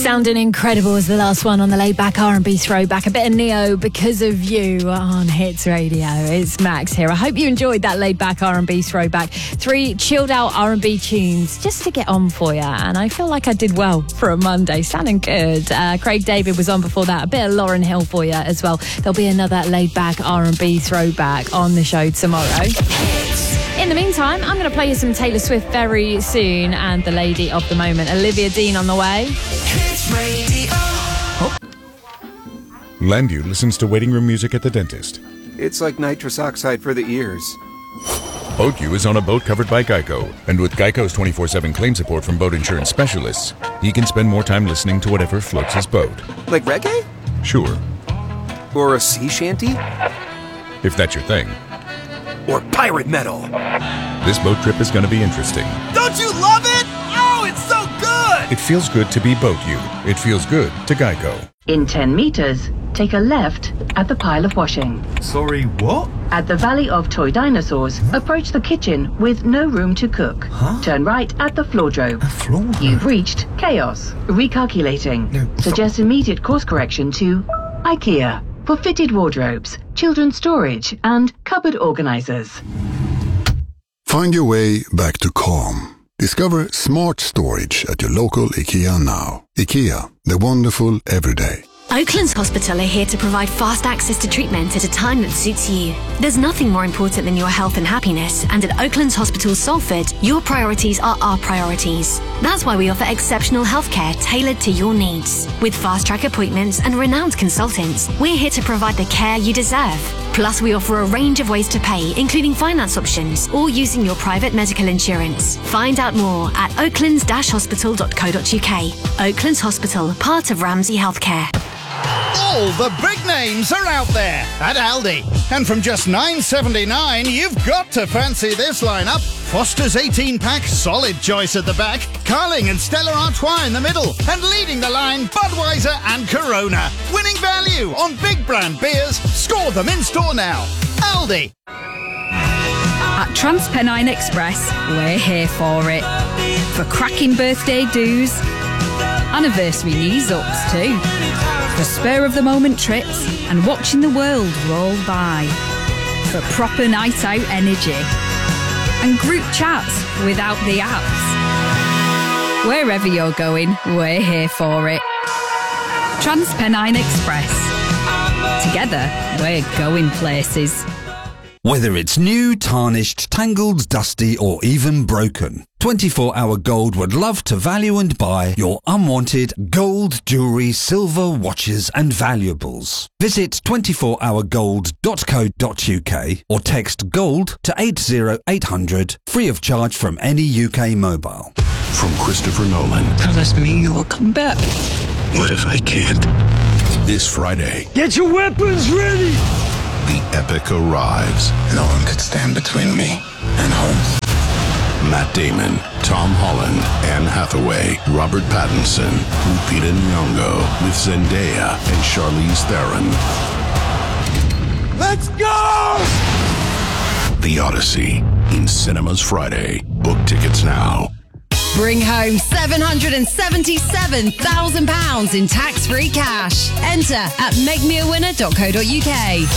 Sounding incredible as the last one on the laid-back R&B throwback. A bit of Neo, Because of You, on Hits Radio. It's Max here. I hope you enjoyed that laid-back R&B throwback. 3 chilled-out R&B tunes just to get on for you. And I feel like I did well for a Monday. Sounding good. Craig David was on before that. A bit of Lauryn Hill for you as well. There'll be another laid-back R&B throwback on the show tomorrow. In the meantime, I'm going to play you some Taylor Swift very soon, and the lady of the moment, Olivia Dean, on the way. Landu listens to waiting room music at the dentist. It's like nitrous oxide for the ears. BoatU is on a boat covered by Geico, and with Geico's 24/7 claim support from boat insurance specialists, he can spend more time listening to whatever floats his boat. Like reggae? Sure. Or a sea shanty? If that's your thing. Or pirate metal? This boat trip is going to be interesting. Don't you love it? Oh, it's so good! It feels good to be BoatU. It feels good to Geico. In 10 meters, take a left at the pile of washing. Sorry, what? At the Valley of Toy Dinosaurs, approach the kitchen with no room to cook. Huh? Turn right at the floordrobe. A floor? You've reached Chaos. Recalculating. No, Suggest immediate course correction to IKEA for fitted wardrobes, children's storage, and cupboard organizers. Find your way back to calm. Discover smart storage at your local IKEA now. IKEA, the wonderful everyday. Oaklands Hospital are here to provide fast access to treatment at a time that suits you. There's nothing more important than your health and happiness, and at Oaklands Hospital Salford, your priorities are our priorities. That's why we offer exceptional healthcare tailored to your needs. With fast-track appointments and renowned consultants, we're here to provide the care you deserve. Plus, we offer a range of ways to pay, including finance options or using your private medical insurance. Find out more at oaklands-hospital.co.uk. Oaklands Hospital, part of Ramsay Healthcare. All the big names are out there at Aldi. And from just $9.79, you've got to fancy this lineup. Foster's 18-pack, solid choice at the back. Carling and Stella Artois in the middle. And leading the line, Budweiser and Corona. Winning value on big brand beers. Score them in store now. Aldi. At TransPennine Express, we're here for it. For cracking birthday do's, anniversary knees-ups too. For spur-of-the-moment trips and watching the world roll by. For proper night-out energy. And group chats without the apps. Wherever you're going, we're here for it. TransPennine Express. Together, we're going places. Whether it's new, tarnished, tangled, dusty, or even broken, 24-Hour Gold would love to value and buy your unwanted gold, jewellery, silver, watches and valuables. Visit 24hourgold.co.uk or text GOLD to 80800 free of charge from any UK mobile. From Christopher Nolan. Tell us me you will come back. What if I can't? This Friday, Get your weapons ready! the epic arrives. No one could stand between me and home. Matt Damon, Tom Holland, Anne Hathaway, Robert Pattinson, Lupita Nyong'o, with Zendaya and Charlize Theron. Let's go! The Odyssey, in cinemas Friday. Book tickets now. Bring home £777,000 in tax-free cash. Enter at makemeawinner.co.uk.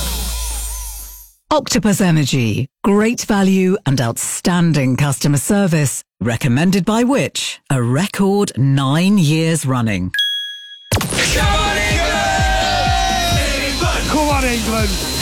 Octopus Energy. Great value and outstanding customer service. Recommended by which? A record 9 years running. Come on, England!